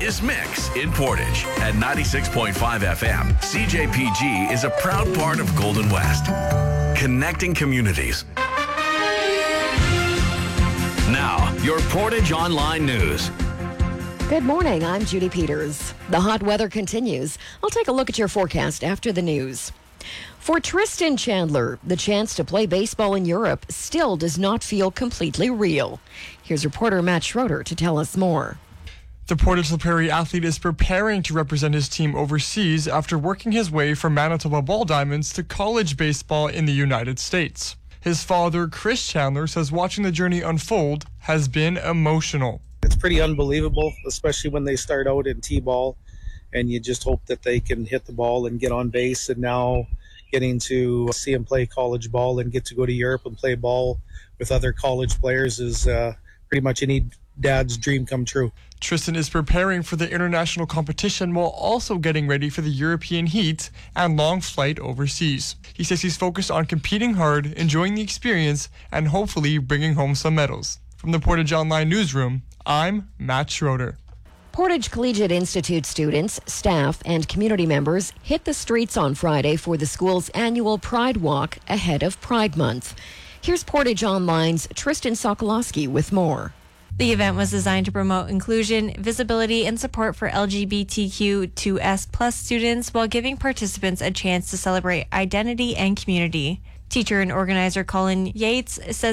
This Mix in Portage at 96.5 FM. CJPG is a proud part of Golden West, connecting communities. Now, your Portage Online News. Good morning, I'm Judy Peters. The hot weather continues. I'll take a look at your forecast after the news. For Tristan Chandler, the chance to play baseball in Europe still does not feel completely real. Here's reporter Matt Schroeder to tell us more. The Portage La Prairie athlete is preparing to represent his team overseas after working his way from Manitoba Ball Diamonds to college baseball in the United States. His father, Chris Chandler, says watching the journey unfold has been emotional. It's pretty unbelievable, especially when they start out in T-ball and you just hope that they can hit the ball and get on base. And now getting to see him play college ball and get to go to Europe and play ball with other college players is pretty much any dad's dream come true. Tristan is preparing for the international competition while also getting ready for the European heat and long flight overseas. He says he's focused on competing hard, enjoying the experience, and hopefully bringing home some medals. From the Portage Online Newsroom, I'm Matt Schroeder. Portage Collegiate Institute students, staff, and community members hit the streets on Friday for the school's annual Pride Walk ahead of Pride Month. Here's Portage Online's Tristan Sokolowski with more. The event was designed to promote inclusion, visibility, and support for LGBTQ2S+ students while giving participants a chance to celebrate identity and community. Teacher and organizer Colin Yates says